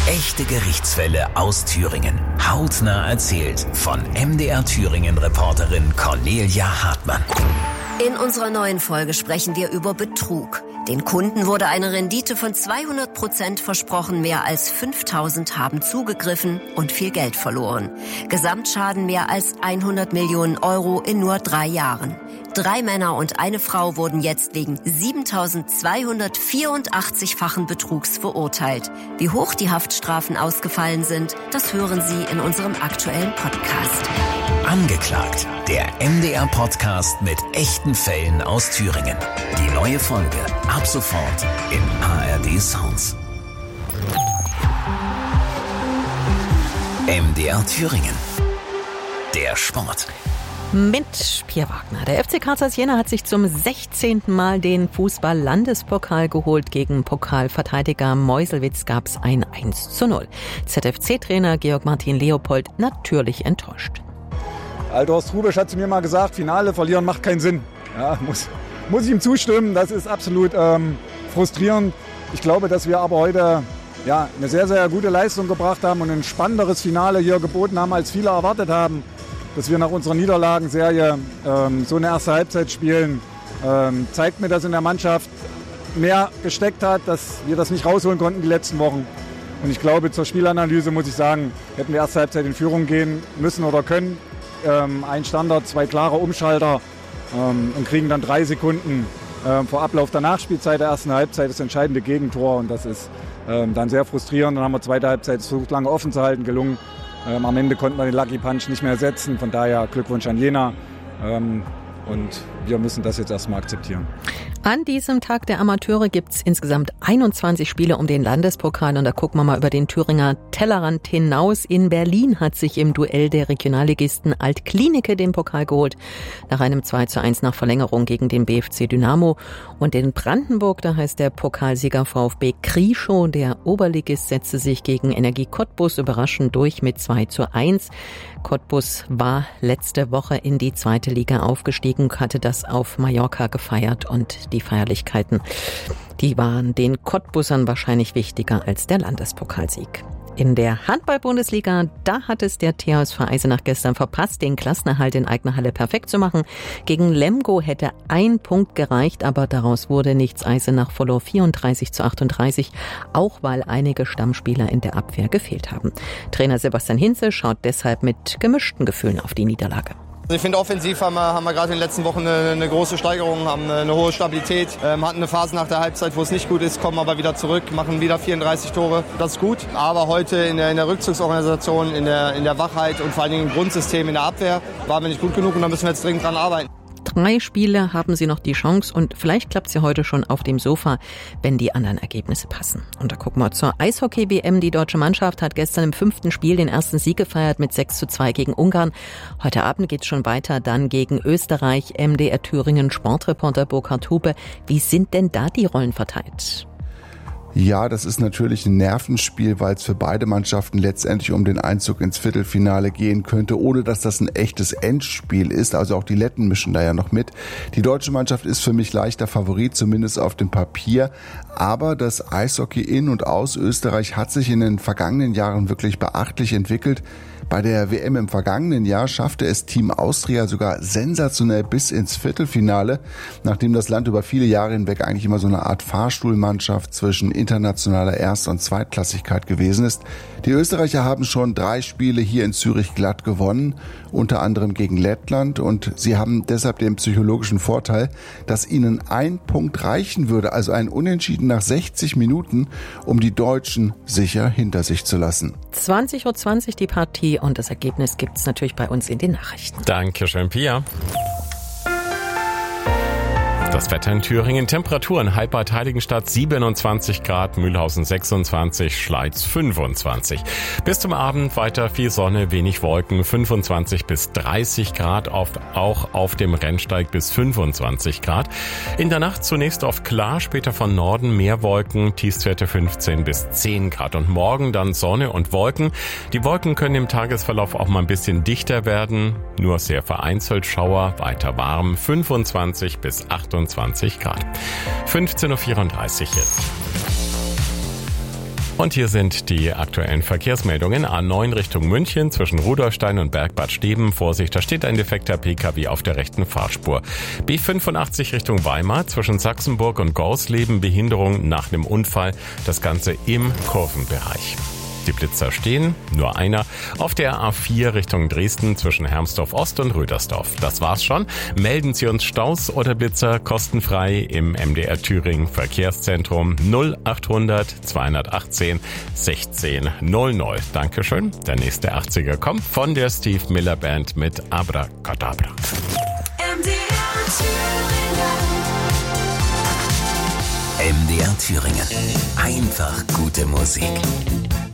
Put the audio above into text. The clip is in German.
Echte Gerichtsfälle aus Thüringen. Hautnah erzählt von MDR Thüringen-Reporterin Cornelia Hartmann. In unserer neuen Folge sprechen wir über Betrug. Den Kunden wurde eine Rendite von 200% versprochen, mehr als 5.000 haben zugegriffen und viel Geld verloren. Gesamtschaden mehr als 100 Millionen Euro in nur 3 Jahren. 3 Männer und eine Frau wurden jetzt wegen 7.284-fachen Betrugs verurteilt. Wie hoch die Haftstrafen ausgefallen sind, das hören Sie in unserem aktuellen Podcast. Angeklagt, der MDR-Podcast mit echten Fällen aus Thüringen. Die neue Folge ab sofort in ARD Sounds. MDR Thüringen. Der Sport. Mit Pierre Wagner. Der FC Karl Zeiss Jena hat sich zum 16. Mal den Fußball-Landespokal geholt. Gegen Pokalverteidiger Meuselwitz gab es ein 1:0. ZFC-Trainer Georg Martin Leopold natürlich enttäuscht. Horst Hrubesch hat zu mir mal gesagt, Finale verlieren macht keinen Sinn. Ja, muss ich ihm zustimmen, das ist absolut frustrierend. Ich glaube, dass wir aber heute eine sehr, sehr gute Leistung gebracht haben und ein spannenderes Finale hier geboten haben, als viele erwartet haben. Dass wir nach unserer Niederlagenserie so eine erste Halbzeit spielen, zeigt mir, dass in der Mannschaft mehr gesteckt hat, dass wir das nicht rausholen konnten die letzten Wochen. Und ich glaube, zur Spielanalyse muss ich sagen, hätten wir erste Halbzeit in Führung gehen müssen oder können. Ein Standard, 2 klare Umschalter und kriegen dann 3 Sekunden vor Ablauf der Nachspielzeit der ersten Halbzeit das entscheidende Gegentor. Und das ist dann sehr frustrierend. Dann haben wir zweite Halbzeit versucht, lange offen zu halten, gelungen. Am Ende konnten wir den Lucky Punch nicht mehr setzen. Von daher Glückwunsch an Jena. Und wir müssen das jetzt erstmal akzeptieren. An diesem Tag der Amateure gibt's insgesamt 21 Spiele um den Landespokal. Und da gucken wir mal über den Thüringer Tellerrand hinaus. In Berlin hat sich im Duell der Regionalligisten Alt-Klinike den Pokal geholt. Nach einem 2:1 nach Verlängerung gegen den BFC Dynamo. Und in Brandenburg, da heißt der Pokalsieger VfB Krieschow. Der Oberligist setzte sich gegen Energie Cottbus überraschend durch mit 2:1. Cottbus war letzte Woche in die 2. Liga aufgestiegen, hatte das auf Mallorca gefeiert und die Feierlichkeiten, die waren den Cottbusern wahrscheinlich wichtiger als der Landespokalsieg. In der Handball-Bundesliga, da hat es der THSV Eisenach gestern verpasst, den Klassenerhalt in eigener Halle perfekt zu machen. Gegen Lemgo hätte 1 Punkt gereicht, aber daraus wurde nichts. Eisenach verlor 34:38, auch weil einige Stammspieler in der Abwehr gefehlt haben. Trainer Sebastian Hinze schaut deshalb mit gemischten Gefühlen auf die Niederlage. Ich finde, offensiv haben wir gerade in den letzten Wochen eine große Steigerung, haben eine hohe Stabilität, hatten eine Phase nach der Halbzeit, wo es nicht gut ist, kommen aber wieder zurück, machen wieder 34 Tore. Das ist gut, aber heute in der Rückzugsorganisation, in der Wachheit und vor allen Dingen im Grundsystem in der Abwehr waren wir nicht gut genug und da müssen wir jetzt dringend dran arbeiten. 3 Spiele haben sie noch die Chance und vielleicht klappt sie heute schon auf dem Sofa, wenn die anderen Ergebnisse passen. Und da gucken wir zur Eishockey-WM. Die deutsche Mannschaft hat gestern im 5. Spiel den ersten Sieg gefeiert mit 6:2 gegen Ungarn. Heute Abend geht's schon weiter, dann gegen Österreich. MDR Thüringen Sportreporter Burkhard Hupe. Wie sind denn da die Rollen verteilt? Ja, das ist natürlich ein Nervenspiel, weil es für beide Mannschaften letztendlich um den Einzug ins Viertelfinale gehen könnte, ohne dass das ein echtes Endspiel ist. Also auch die Letten mischen da ja noch mit. Die deutsche Mannschaft ist für mich leichter Favorit, zumindest auf dem Papier. Aber das Eishockey in und aus Österreich hat sich in den vergangenen Jahren wirklich beachtlich entwickelt. Bei der WM im vergangenen Jahr schaffte es Team Austria sogar sensationell bis ins Viertelfinale, nachdem das Land über viele Jahre hinweg eigentlich immer so eine Art Fahrstuhlmannschaft zwischen internationaler Erst- und Zweitklassigkeit gewesen ist. Die Österreicher haben schon 3 Spiele hier in Zürich glatt gewonnen, unter anderem gegen Lettland, und sie haben deshalb den psychologischen Vorteil, dass ihnen 1 Punkt reichen würde, also ein Unentschieden nach 60 Minuten, um die Deutschen sicher hinter sich zu lassen. 20:20 Uhr die Partie und das Ergebnis gibt's natürlich bei uns in den Nachrichten. Dankeschön, Pia. Das Wetter in Thüringen, Temperaturen, Halbbad Heiligenstadt 27 Grad, Mühlhausen 26, Schleiz 25. Bis zum Abend weiter viel Sonne, wenig Wolken, 25 bis 30 Grad, auch auf dem Rennsteig bis 25 Grad. In der Nacht zunächst oft klar, später von Norden mehr Wolken, Tiefstwerte 15 bis 10 Grad. Und morgen dann Sonne und Wolken. Die Wolken können im Tagesverlauf auch mal ein bisschen dichter werden, nur sehr vereinzelt Schauer, weiter warm, 25 bis 28 Grad. 15:34 Uhr jetzt. Und hier sind die aktuellen Verkehrsmeldungen. A9 Richtung München zwischen Rudolstein und Bergbad Steben. Vorsicht, da steht ein defekter PKW auf der rechten Fahrspur. B85 Richtung Weimar zwischen Sachsenburg und Gorsleben. Behinderung nach einem Unfall. Das Ganze im Kurvenbereich. Die Blitzer stehen, nur einer, auf der A4 Richtung Dresden zwischen Hermsdorf Ost und Rödersdorf. Das war's schon. Melden Sie uns Staus oder Blitzer kostenfrei im MDR Thüringen Verkehrszentrum 0800 218 1600. Dankeschön. Der nächste 80er kommt von der Steve Miller Band mit Abracadabra. MDR Thüringen. Einfach gute Musik.